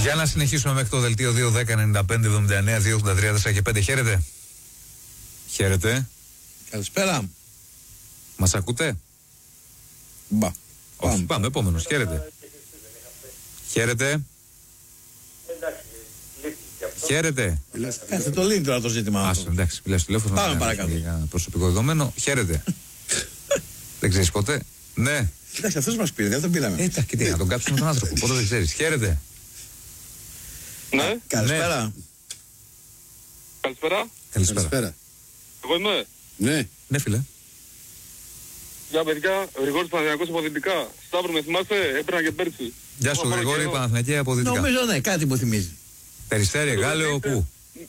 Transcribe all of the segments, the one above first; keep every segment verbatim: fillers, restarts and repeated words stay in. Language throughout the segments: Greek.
Για να συνεχίσουμε μέχρι το δελτίο δύο δέκα ενενήντα πέντε εβδομήντα εννέα δύο ογδόντα τρία τέσσερα και πέντε. Χαίρετε. Χαίρετε. Καλησπέρα. Μας ακούτε? Μπα. Όχι, Πάμε, πάμε επόμενος. Χαίρετε. Χαίρετε. Χαίρετε. Κάθε το λύνει τώρα το ζήτημα. Άσο, εντάξει, μιλάς στο τηλέφωνο. Πάμε παρακάτω. Για προσωπικό δεδομένο. Χαίρετε. Δεν ξέρεις ποτέ. Ναι. Κοιτάξτε, αυτός μας πήρε, δεν τον πήραμε. Ε, εντάξει, τι, να τον κάψουμε τον άνθρωπο. Πότε δεν ξέρεις. Χαίρετε. Ναι. Καλησπέρα. Καλησπέρα. Καλησπέρα. Εγώ είμαι. Ναι. Ναι, φίλε. Γεια παιδιά, Γρηγόρης Παναθηναϊκός αποδυτικά. Σταύρο με θυμάστε, έπαιρνα και πέρσι. Γεια σου, Γρηγόρη, Παναθηναϊκή από δυτικά. Νομίζω ναι, κάτι μου θυμίζει. Περιστέρι, Γάλλιο, πού?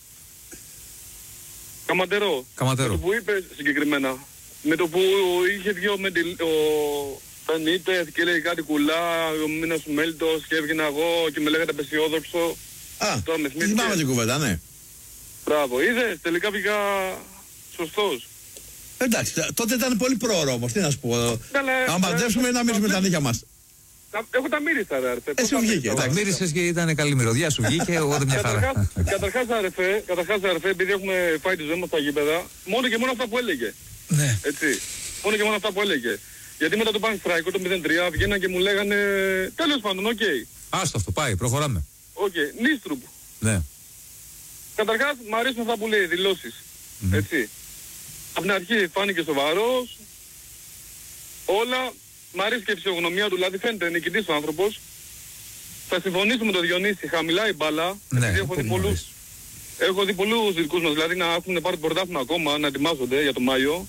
Καματερό. Καματερό. Με το που είπε συγκεκριμένα. Με το που είχε βγει ο Μεντιλ... ο Πενίτες και λέει κάτι κουλά, ο Μίνας Μέλτος και έβγαινα εγώ και με λέγατε απεσιόδοξο. Α, τώρα με θυμήθηκε. θυμάμαι την κουβέντα, ναι. Μπράβο, είδες, τελικά πήγα σωστός. Εντάξει, τότε ήταν πολύ πρόωρο όμως, τι να σου πω. Αν παντρέψουμε να μείνουμε τα νύχια μας. Έχω τα μύριστα ρε αρφέ. Εσύ βγήκε. Τα μύρισες και ήταν καλή μυρωδιά, σου βγήκε, εγώ δεν μια χαρά. Καταρχάς αρφέ, καταρχάς αρφέ, επειδή έχουμε φάει τη ζωή μας στα γήπεδα, μόνο και μόνο αυτά που έλεγε. Ναι. Έτσι. Μόνο και μόνο αυτά που έλεγε. Γιατί μετά το πάνε στράικο το μηδέν τρία βγαίναν και μου λέγανε τέλος πάντων, οκ. Okay. Άστο αυτό, πάει, προχωράμε. Οκ, okay. Νίστρουπ. Ναι. Καταρχάς μ' αρέσουν αυτά που λέει, δηλώσεις. Mm. Έτσι. Από την αρχή φάνηκε σοβαρός. Όλα. Μ' αρέσει και η φυσιογνωμία του, δηλαδή φαίνεται νικητής ο άνθρωπος. Θα συμφωνήσω με τον Διονύση, χαμηλά η μπάλα. Ναι, έχω δει πολλούς. Έχω δει πολλούς δικούς μας, δηλαδή να έχουν πάρει το πρωτάθλημα ακόμα, να ετοιμάζονται για τον Μάιο.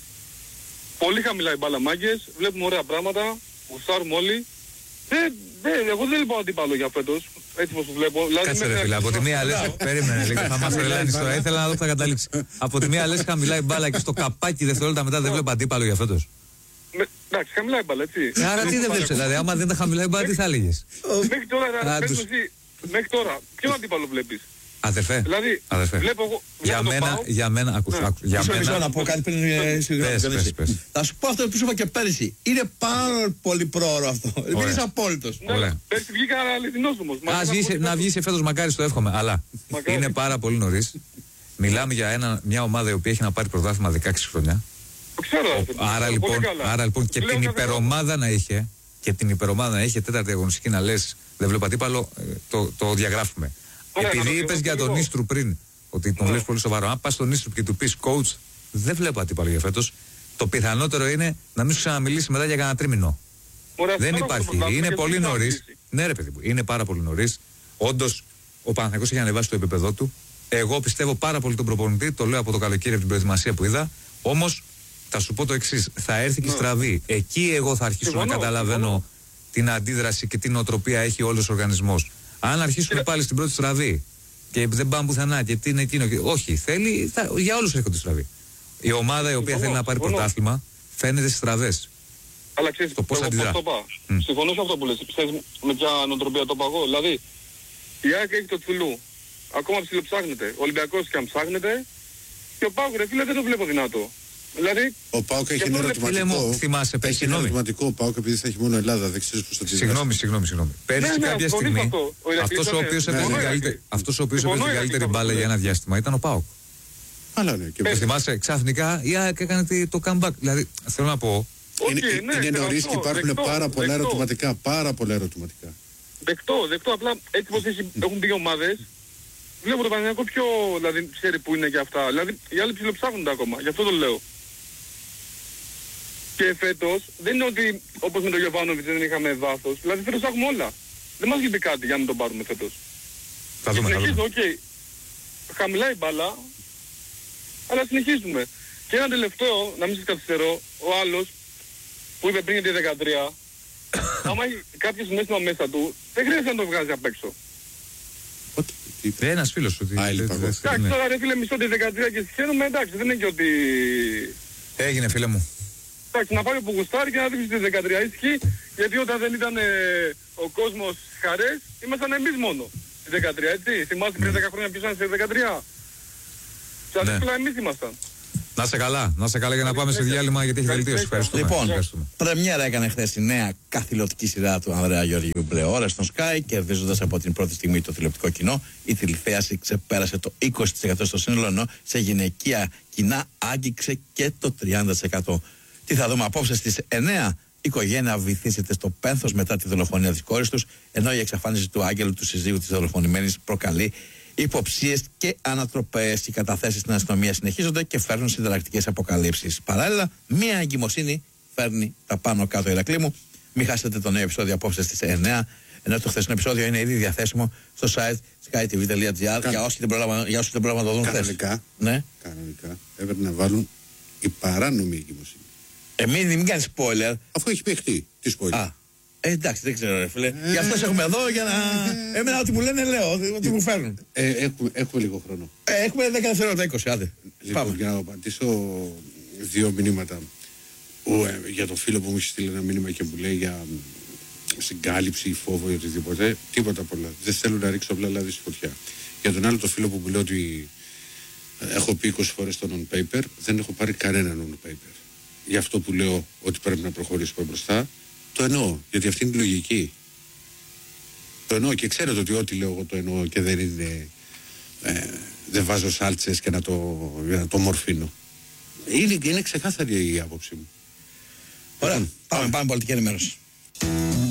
Πολύ χαμηλά η μπάλα μάγκες, βλέπουμε ωραία πράγματα, γουστάρουμε όλοι. Δεν, δεν, εγώ δεν είπα αντίπαλο για φέτος, έτσι πως το βλέπω. Κάτσε ρε φίλε, από τη μία λες, περίμενε λίγο, θα μας τρελάνεις τώρα, ήθελα να δω που θα καταλήξει. Από τη μία λες χαμηλά η μπάλα και στο καπάκι δευτερόλεπτα μετά δεν βλέπω αντίπαλο για φέτος. Εντάξει, χαμηλά η μπάλα, έτσι. Άρα τι δεν βλέπεις, δηλαδή, άμα δεν τα χαμηλά η μπάλα, τι θα έλεγες? Μέχρι τώρα, πες εσύ, μέχρι τώρα, ποιον αντίπαλο βλέπεις? Αδερφέ, δηλαδή, αδερφέ. Βλέπω εγώ, για μένα, για μένα, ακούς, ναι. ακούς, για Μισό, μισό μένα. να πω κάτι πριν πες, πες. Θα σου πω αυτό που σου είπα και πέρυσι. Είναι πάρα πολύ πρόωρο αυτό. Δεν είσαι απόλυτος. Ναι, πέρυσι βγήκα αληθινός όμως. Να βγεις φέτος, μακάρι το εύχομαι, αλλά είναι πάρα πολύ νωρίς. Μιλάμε για ένα, μια ομάδα η οποία έχει να πάρει πρωτάθλημα δεκαέξι χρόνια. Ξέρω, άρα, λοιπόν, άρα λοιπόν και την υπερομάδα να είχε και την υπερομάδα να είχε τέταρτη αγωνιστική να λες δεν βλέπω αντίπαλο, το, το διαγράφουμε. Ωραία, επειδή είπες για τον Νίστρου πριν ότι τον βλέπεις πολύ σοβαρό, αν πας στον Νίστρου και του πεις coach δεν βλέπω αντίπαλο για φέτος, το πιθανότερο είναι να μην σου ξαναμιλήσει μετά για κανένα τρίμηνο. Ωραία, δεν υπάρχει, είναι πολύ νωρίς. Ναι ρε παιδί μου, είναι πάρα πολύ νωρίς. Όντως ο Παναθηναϊκός έχει ανεβάσει το επίπεδό του. Εγώ πιστεύω πάρα πολύ τον προπονητή, το λέω από το καλοκαίρι από την προετοιμασία που είδα. Όμως θα σου πω το εξής, θα έρθει και στραβή. Εκεί εγώ θα αρχίσω να καταλαβαίνω την αντίδραση και την οτροπία έχει όλος ο οργανισμός. Αν αρχίσουμε πάλι στην πρώτη στραβή και δεν πάμε πουθενά και τι είναι εκείνο. Και... Όχι, θέλει, θα, για όλους έρχονται στραβή. Η ομάδα η οποία θέλει να πάρει πρωτάθλημα φαίνεται στις στραβές. Αλλά ξέρεις, το πώς αντιδρά. Mm. Συμφωνώ σε αυτό που λες. Ξέρεις με ποια νοοτροπία το παγώ. Δηλαδή, η ΑΕΚ έχει το Τσουλού. Ακόμα ψιλοψάχνεται. Ο Ολυμπιακός και αν ψάχνεται. Και ο Πάοκ, ρε φίλε, δεν το βλέπω δυνατό. Δηλαδή, ο Πάοκ έχει ένα ερωτηματικό. Θυμάσαι, έχει ένα ερωτηματικό ο Πάοκ επειδή θα έχει μόνο Ελλάδα. Δεν ξέρεις πώς θα τη δει. Συγγνώμη, συγγνώμη, συγγνώμη. Πέρυσι ναι, ναι, κάποια στιγμή αυτό. αυτός ο οποίος έπαιζε την καλύτερη μπάλα για ένα διάστημα ήταν ο Πάοκ. Αλλά ναι. Και θυμάσαι, ξαφνικά η ΑΕΚ έκανε το comeback. Δηλαδή, θέλω να πω. Είναι, okay, ναι, είναι νωρίς και υπάρχουν δεκτό, πάρα πολλά δεκτό. ερωτηματικά. Πάρα πολλά ερωτηματικά. Δεκτό, δεκτό. Απλά έτσι πως έχουν πει ομάδες. Βλέπω το Παναθηναϊκό πιο, δηλαδή, ξέρει που είναι και αυτά. Δηλαδή, οι άλλοι ψιλοψάχνονται ακόμα. Γι' αυτό το λέω. Και φέτος, δεν είναι ότι όπως με τον Γιωβάνοβιτς δεν είχαμε βάθος. Δηλαδή, φέτος έχουμε όλα. Δεν μας είπε κάτι για να μην τον πάρουμε φέτος. Θα δούμε, θα δούμε. Οκ. Okay. Χαμηλά η μπάλα, αλλά συνεχίζουμε. Και ένα τελευταίο, να μην σας καθυστερώ, ο άλλος που είπε πριν για τη δεκατρία, άμα έχει κάποιο συνέστημα μέσα του, δεν χρειάζεται να το βγάζει απ' έξω. Ένας φίλος σου. Εντάξει, τώρα ρε φίλε μισό τη δεκατρία και συγχαίρουμε, εντάξει, δεν είναι και ότι... Έγινε φίλε μου. Εντάξει, να πάει όπου γουστάρει και να δείξει τη δεκατρία ήσυχη, γιατί όταν δεν ήταν ε, ο κόσμος χαρές, ήμασταν εμείς μόνο τη δεκατρία, έτσι. Θυμάστε πριν δέκα χρόνια ποιος ήταν στη δεκατρία. Στα δύσκολα εμείς ήμασταν. Να σε καλά, να σε καλά για να πάμε σε διάλειμμα γιατί έχει βελτίωση. Ευχαριστούμε. Λοιπόν, πρεμιέρα έκανε χθες η νέα καθηλωτική σειρά του Ανδρέα Γεωργίου Μπλεόρες στον Sky, κερδίζοντας από την πρώτη στιγμή το τηλεοπτικό κοινό. Η τηλεθέαση ξεπέρασε το είκοσι τοις εκατό στο σύνολο, ενώ σε γυναικεία κοινά άγγιξε και το τριάντα τοις εκατό. Τι θα δούμε απόψε στις εννιά. Η οικογένεια βυθίζεται στο πένθος μετά τη δολοφονία της κόρης τους, ενώ η εξαφάνιση του Άγγελου, του συζύγου της δολοφονημένης, προκαλεί υποψίες και ανατροπές. Οι καταθέσεις στην αστυνομία συνεχίζονται και φέρνουν συνταρακτικές αποκαλύψεις. Παράλληλα, μία εγκυμοσύνη φέρνει τα πάνω κάτω, Ηρακλή μου. Μην χάσετε το νέο επεισόδιο απόψε στις εννιά, ενώ το χθεσινό επεισόδιο είναι ήδη διαθέσιμο στο site skytv τελεία gr. Κα... για όσοι δεν πρόλαβαν να το δουν χθες. Κανονικά, ναι. κανονικά έπρεπε να βάλουν η παράνομη εγκυμοσύνη. Ε, μην, μην κάνει spoiler. Αφού έχει παιχτεί, τι spoiler. Α, ε, εντάξει, δεν ξέρω, ρε φίλε. Ε, Γι' αυτό σε έχουμε εδώ για να. Εμένα, ό,τι μου λένε, λέω. Ό,τι μου φέρνουν. Ε, έχουμε, έχουμε λίγο χρόνο. Ε, έχουμε δέκα δευτερόλεπτα, είκοσι, άντε. Λοιπόν, πάμε. Για να απαντήσω δύο μηνύματα. Ο, ε, για τον φίλο που μου έχει στείλει ένα μήνυμα και μου λέει για συγκάλυψη ή φόβο ή οτιδήποτε. Τίποτα πολλά. Δεν θέλω να ρίξω απλά λάδι στη φωτιά. Για τον άλλο το φίλο που μου λέει ότι έχω πει είκοσι φορές το non-paper, δεν έχω πάρει κανένα non-paper. Γι' αυτό που λέω ότι πρέπει να προχωρήσουμε μπροστά, το εννοώ, γιατί αυτή είναι η λογική. Το εννοώ και ξέρετε ότι ό,τι λέω εγώ το εννοώ και δεν είναι, ε, δεν βάζω σάλτσες και να το, να το μορφίνω. Είναι, είναι ξεκάθαρη η άποψή μου. Ωραία, πάμε, πάμε πολιτική ενημέρωση.